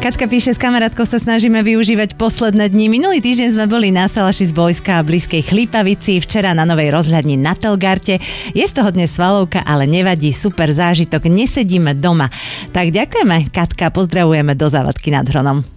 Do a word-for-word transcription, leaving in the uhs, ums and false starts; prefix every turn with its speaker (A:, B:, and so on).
A: Katka píše, s kamarátkou sa snažíme využívať posledné dni. Minulý týždeň sme boli na Salaši z Bojska a blízkej Chlipavici, včera na novej rozhľadni na Telgarte. Je z toho dnes svalovka, ale nevadí, super zážitok, nesedíme doma. Tak ďakujeme, Katka, pozdravujeme do Závadky nad Hronom.